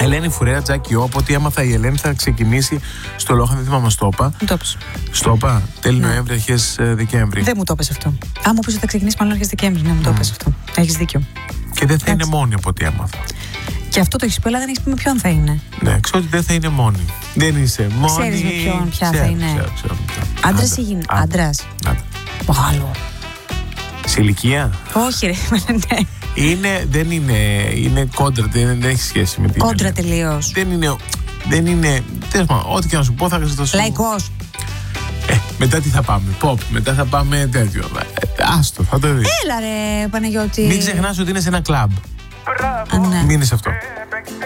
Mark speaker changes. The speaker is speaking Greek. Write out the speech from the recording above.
Speaker 1: Ελένη Φουρέρα, Τζάκι Ο. Από ό,τι έμαθα, η Ελένη θα ξεκινήσει στο Λόχα, δεν θυμάμαι, στο ΟΠΑ.
Speaker 2: Μου το πες.
Speaker 1: Στο ΟΠΑ, τέλη Νοέμβρη, αρχές Δεκέμβρη.
Speaker 2: Δεν μου το πες αυτό. Αν μου πεις ότι θα ξεκινήσει μάλλον αρχές Δεκέμβρη, ναι, μου το πες αυτό. Έχεις δίκιο.
Speaker 1: Και δεν θα είναι μόνη από ό,τι έμαθα.
Speaker 2: Και αυτό το έχεις πει, αλλά δεν έχεις πει με ποιον θα είναι.
Speaker 1: Ναι, ξέρω ότι δεν θα είναι μόνη. Δεν είσαι μόνη.
Speaker 2: Ξέρεις με ποιον, ποια θα είναι.
Speaker 1: Ξέρω.
Speaker 2: Άντρας ή γυναίκα? Άντρας. Άλλο.
Speaker 1: Σε ηλικία?
Speaker 2: Όχι, ρε, ναι.
Speaker 1: Δεν είναι κόντρα, δεν έχει σχέση με την.
Speaker 2: Κόντρα τελείως.
Speaker 1: Δεν είναι. Τέλος πάντων, ό,τι και να σου πω θα το σου.
Speaker 2: Λαϊκός.
Speaker 1: Μετά τι θα πάμε? Pop, μετά θα πάμε τέτοιο. Άστο, θα το δεις.
Speaker 2: Έλα ρε Παναγιώτη.
Speaker 1: Μην ξεχνάς ότι είναι σε ένα κλαμπ.
Speaker 2: Ναι.
Speaker 1: Μείνε σε αυτό.